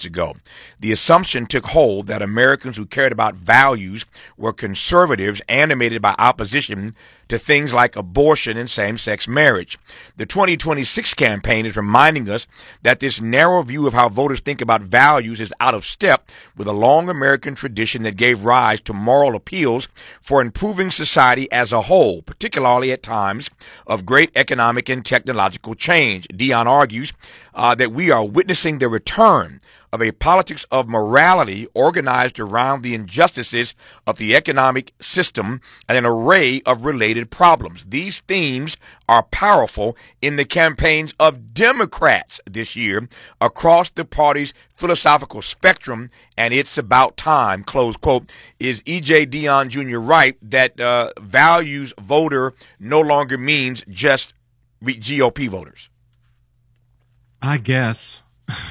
decades ago. The assumption took hold that Americans who cared about values were conservatives animated by opposition to things like abortion and same-sex marriage. The 2026 campaign is reminding us that this narrow view of how voters think about values is out of step with a long American tradition that gave rise to moral appeals for improving society as a whole, particularly at times of great economic and technological change. Dion argues that we are witnessing the return of a politics of morality organized around the injustices of the economic system and an array of related problems. These themes are powerful in the campaigns of Democrats this year across the party's philosophical spectrum, and it's about time, close quote. Is E.J. Dion Jr. right that values voter no longer means just GOP voters? I guess.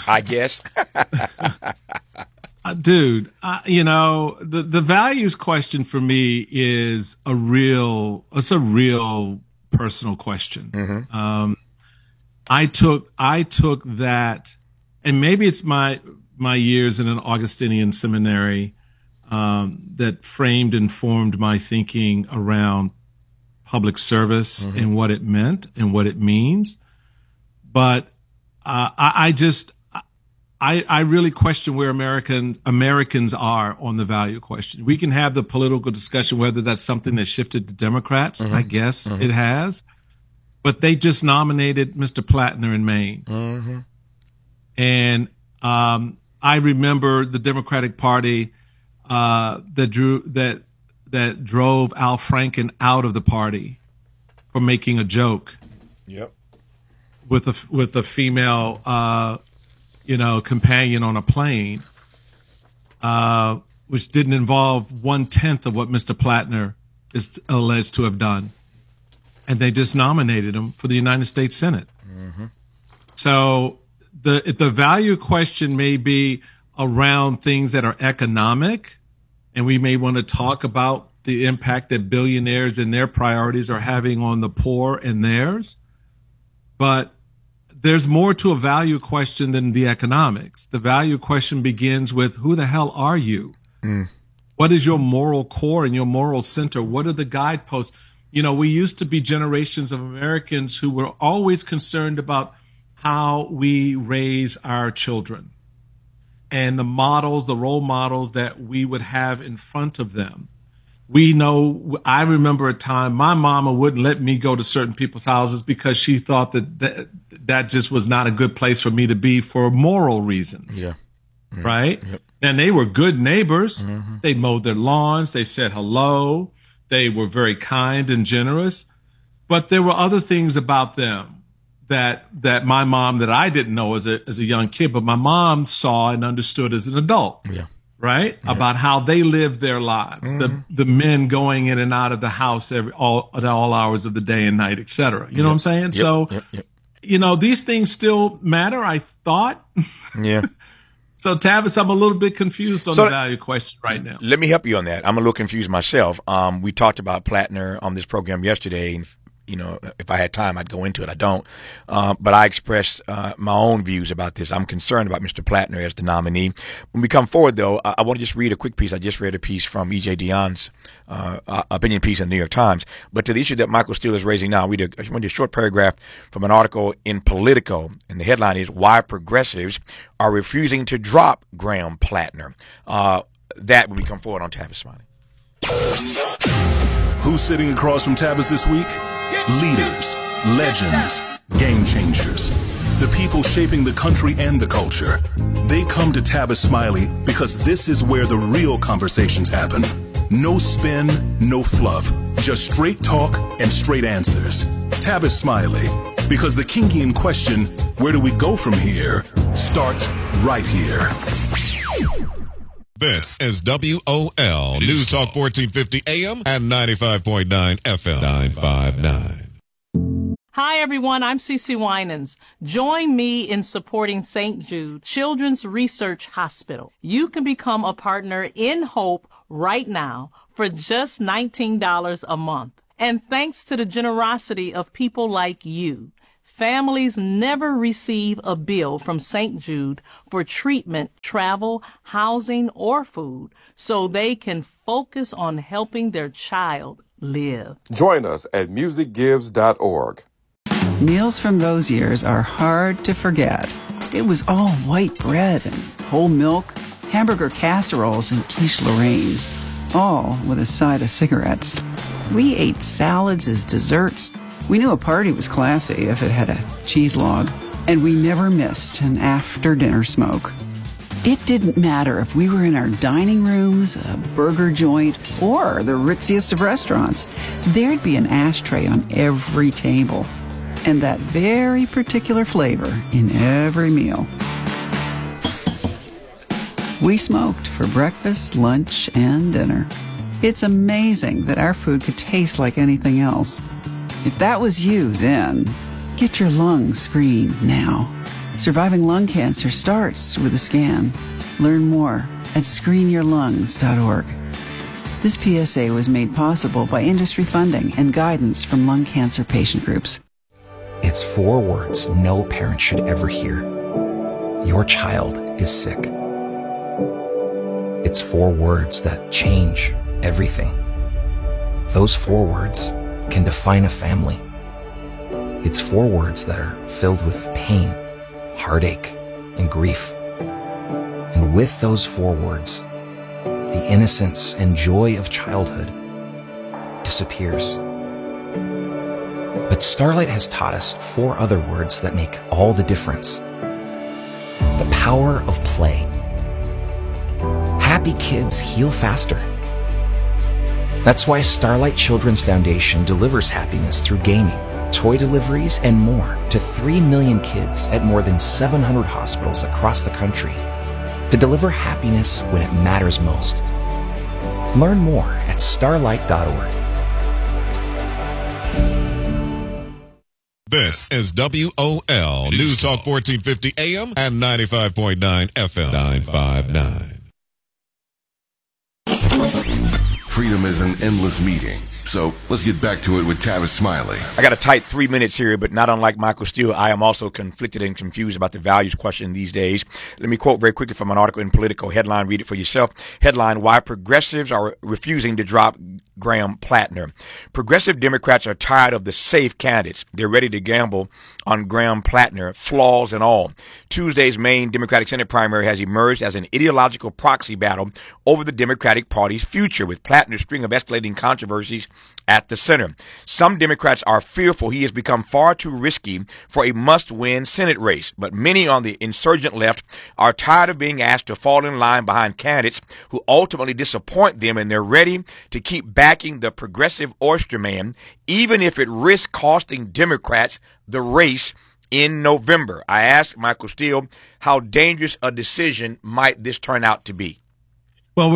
Dude, the values question for me is a real personal question. Mm-hmm. I took that, and maybe it's my years in an Augustinian seminary that framed and formed my thinking around public service Mm-hmm. and what it meant and what it means. But I really question where Americans are on the value question. We can have the political discussion whether that's something that shifted to Democrats. Mm-hmm. I guess Mm-hmm. it has. But they just nominated Mr. Plattner in Maine. Mm-hmm. And I remember the Democratic Party that drove Al Franken out of the party for making a joke. Yep. With a female, companion on a plane, which didn't involve 1/10 of what Mr. Plattner is alleged to have done, and they just nominated him for the United States Senate. Mm-hmm. So the value question may be around things that are economic, and we may want to talk about the impact that billionaires and their priorities are having on the poor and theirs, but there's more to a value question than the economics. The value question begins with, who the hell are you? Mm. What is your moral core and your moral center? What are the guideposts? We used to be generations of Americans who were always concerned about how we raise our children and the role models that we would have in front of them. I remember a time my mama wouldn't let me go to certain people's houses because she thought that just was not a good place for me to be for moral reasons. Yeah. Mm-hmm. Right? Yep. And they were good neighbors. Mm-hmm. They mowed their lawns. They said hello. They were very kind and generous. But there were other things about them that my mom, that I didn't know as a young kid, but my mom saw and understood as an adult. Yeah. Right? Yeah. About how they lived their lives, Mm-hmm. the men going in and out of the house at all hours of the day and night, et cetera. You know what I'm saying? Yep. So, Yep. These things still matter, I thought. Yeah. So, Tavis, I'm a little bit confused on the value question right now. Let me help you on that. I'm a little confused myself. We talked about Plattner on this program yesterday, and if I had time, I'd go into it. I don't. But I expressed my own views about this. I'm concerned about Mr. Plattner as the nominee. When we come forward, though, I want to just read a quick piece. I just read a piece from E.J. Dion's opinion piece in the New York Times. But to the issue that Michael Steele is raising now, I want to read a short paragraph from an article in Politico. And the headline is, Why Progressives Are Refusing to Drop Graham Plattner. That when we come forward on Tavis Smiley. Who's sitting across from Tavis this week? Leaders, legends, game changers. The people shaping the country and the culture. They come to Tavis Smiley because this is where the real conversations happen. No spin, no fluff. Just straight talk and straight answers. Tavis Smiley. Because the Kingian question, where do we go from here, starts right here. This is WOL News Talk 1450 AM and 95.9 FM 959. Hi, everyone. I'm Cece Winans. Join me in supporting St. Jude Children's Research Hospital. You can become a partner in Hope right now for just $19 a month. And thanks to the generosity of people like you, Families never receive a bill from St. Jude for treatment, travel, housing, or food, so they can focus on helping their child live. Join us at musicgives.org. Meals from those years are hard to forget. It was all white bread and whole milk, hamburger casseroles and quiche Lorraines, all with a side of cigarettes. We ate salads as desserts. We knew a party was classy if it had a cheese log, and we never missed an after-dinner smoke. It didn't matter if we were in our dining rooms, a burger joint, or the ritziest of restaurants. There'd be an ashtray on every table, and that very particular flavor in every meal. We smoked for breakfast, lunch, and dinner. It's amazing that our food could taste like anything else. If that was you then, get your lungs screened now. Surviving lung cancer starts with a scan. Learn more at screenyourlungs.org. This PSA was made possible by industry funding and guidance from lung cancer patient groups. It's 4 words no parent should ever hear. Your child is sick. It's 4 words that change everything. Those 4 words can define a family. It's 4 words that are filled with pain, heartache, and grief. And with those 4 words, the innocence and joy of childhood disappears. But Starlight has taught us 4 other words that make all the difference. The power of play. Happy kids heal faster. That's why Starlight Children's Foundation delivers happiness through gaming, toy deliveries, and more to 3 million kids at more than 700 hospitals across the country to deliver happiness when it matters most. Learn more at starlight.org. This is WOL News Talk 1450 AM and 95.9 FM. 959. Freedom is an endless meeting. So let's get back to it with Tavis Smiley. I got a tight 3 minutes here, but not unlike Michael Steele, I am also conflicted and confused about the values question these days. Let me quote very quickly from an article in Politico. Headline, read it for yourself. Headline, why progressives are refusing to drop Graham Plattner. Progressive Democrats are tired of the safe candidates. They're ready to gamble on Graham Plattner, flaws and all. Tuesday's Maine Democratic Senate primary has emerged as an ideological proxy battle over the Democratic Party's future, with Plattner's string of escalating controversies at the center. Some Democrats are fearful he has become far too risky for a must-win Senate race, but many on the insurgent left are tired of being asked to fall in line behind candidates who ultimately disappoint them, and they're ready to keep backing the progressive oyster man, even if it risks costing Democrats the race in November. I asked Michael Steele, how dangerous a decision might this turn out to be? Well,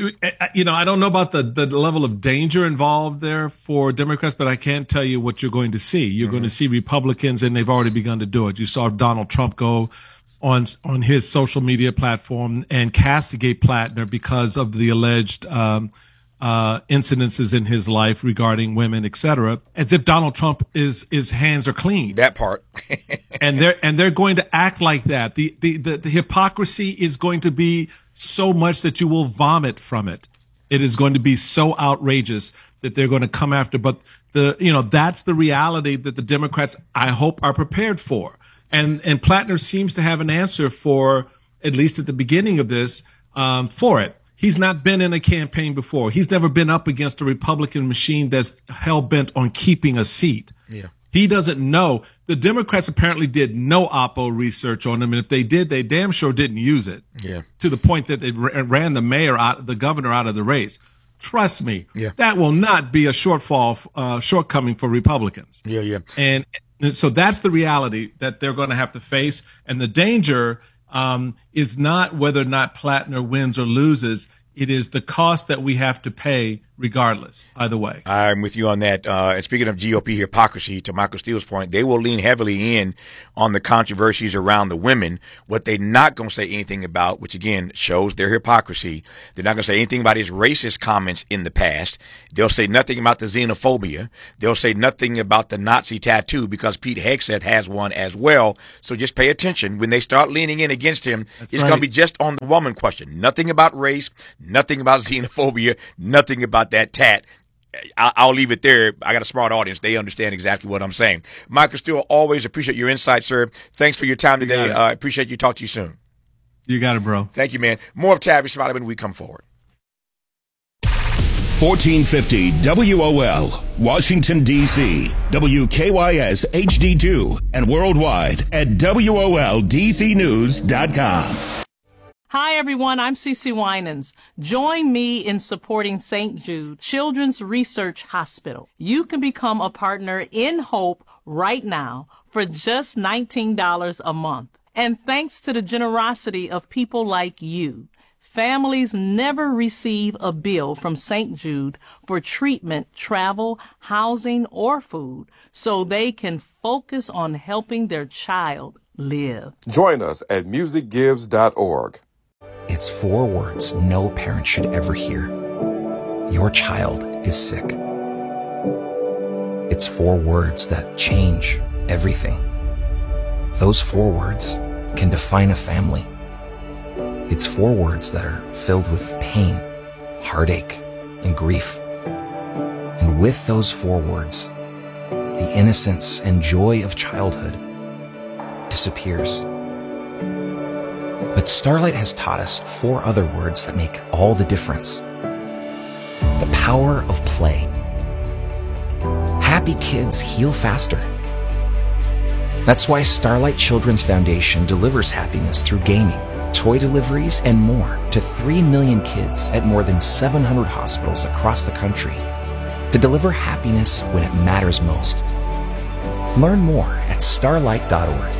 I don't know about the level of danger involved there for Democrats, but I can tell you what you're going to see. You're going to see Republicans, and they've already begun to do it. You saw Donald Trump go on his social media platform and castigate Plattner because of the alleged incidences in his life regarding women, etc., as if Donald Trump his hands are clean. That part. and they're going to act like that. The hypocrisy is going to be so much that you will vomit from it. It is going to be so outrageous that they're going to come after. But that's the reality that the Democrats, I hope, are prepared for. And Plattner seems to have an answer for, at least at the beginning of this, for it. He's not been in a campaign before. He's never been up against a Republican machine that's hell-bent on keeping a seat. Yeah. He doesn't know. The Democrats apparently did no Oppo research on him, and if they did, they damn sure didn't use it. Yeah. To the point that they ran the governor out of the race. Trust me, that will not be a shortcoming for Republicans. Yeah. And so that's the reality that they're going to have to face. And the danger is not whether or not Plattner wins or loses. It is the cost that we have to pay regardless, either way. I'm with you on that. And speaking of GOP hypocrisy, to Michael Steele's point, they will lean heavily in on the controversies around the women. What they're not going to say anything about, which again shows their hypocrisy, they're not going to say anything about his racist comments in the past. They'll say nothing about the xenophobia. They'll say nothing about the Nazi tattoo because Pete Hegseth has one as well. So just pay attention. When they start leaning in against him, it's going to be just on the woman question. Nothing about race, nothing about xenophobia, nothing about that tat. I'll leave it there. I got a smart audience. They understand exactly what I'm saying. Michael Steele, always appreciate your insight, sir. Thanks for your time today. I appreciate you. Talk to you soon. You got it, bro. Thank you, man. More of Tavis Smiley when we come forward. 1450 WOL, Washington, D.C., WKYS HD2, and worldwide at WOLDCnews.com. Hi, everyone. I'm Cece Winans. Join me in supporting St. Jude Children's Research Hospital. You can become a partner in Hope right now for just $19 a month. And thanks to the generosity of people like you, families never receive a bill from St. Jude for treatment, travel, housing, or food, so they can focus on helping their child live. Join us at musicgives.org. It's 4 words no parent should ever hear. Your child is sick. It's 4 words that change everything. Those 4 words can define a family. It's 4 words that are filled with pain, heartache, and grief. And with those 4 words, the innocence and joy of childhood disappears. But Starlight has taught us 4 other words that make all the difference. The power of play. Happy kids heal faster. That's why Starlight Children's Foundation delivers happiness through gaming, toy deliveries, and more to 3 million kids at more than 700 hospitals across the country to deliver happiness when it matters most. Learn more at starlight.org.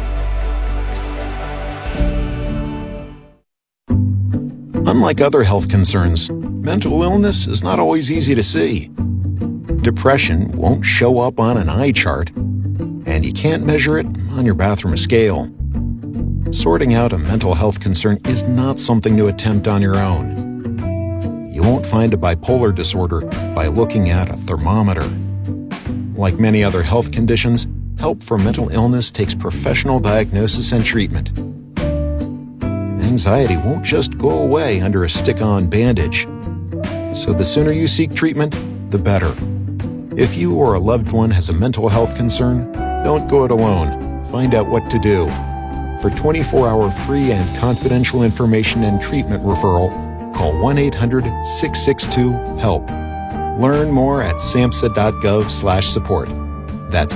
Unlike other health concerns, mental illness is not always easy to see. Depression won't show up on an eye chart, and you can't measure it on your bathroom scale. Sorting out a mental health concern is not something to attempt on your own. You won't find a bipolar disorder by looking at a thermometer. Like many other health conditions, help for mental illness takes professional diagnosis and treatment. Anxiety won't just go away under a stick-on bandage. So the sooner you seek treatment, the better. If you or a loved one has a mental health concern, don't go it alone. Find out what to do. For 24-hour free and confidential information and treatment referral, call 1-800-662-HELP. Learn more at samhsa.gov/support. That's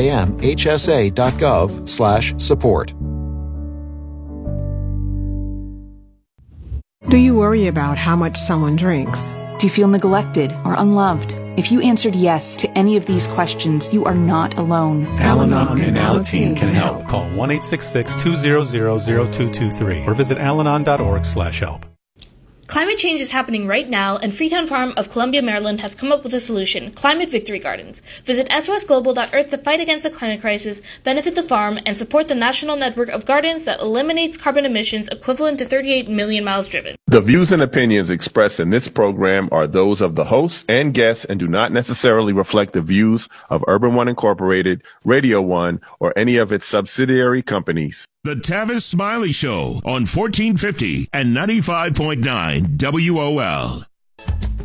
samhsa.gov/support. Do you worry about how much someone drinks? Do you feel neglected or unloved? If you answered yes to any of these questions, you are not alone. Al-Anon and Alateen can help. Call 1-866-200-0223 or visit alanon.org/help. Climate change is happening right now, and Freetown Farm of Columbia, Maryland has come up with a solution, Climate Victory Gardens. Visit SOSglobal.earth to fight against the climate crisis, benefit the farm, and support the national network of gardens that eliminates carbon emissions equivalent to 38 million miles driven. The views and opinions expressed in this program are those of the hosts and guests and do not necessarily reflect the views of Urban One Incorporated, Radio One, or any of its subsidiary companies. The Tavis Smiley Show on 1450 and 95.9 WOL.